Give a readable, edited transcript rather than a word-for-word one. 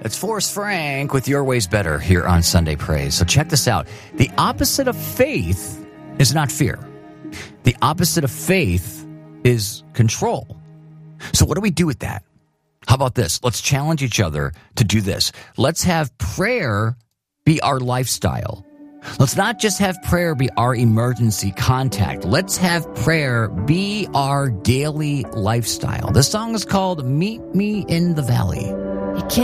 It's Forrest Frank with Your Ways Better here on Sunday Praise. So check this out. The opposite of faith is not fear. The opposite of faith is control. So what do we do with that? How about this? Let's challenge each other to do this. Let's have prayer be our lifestyle. Let's not just have prayer be our emergency contact. Let's have prayer be our daily lifestyle. This song is called Meet Me in the Valley.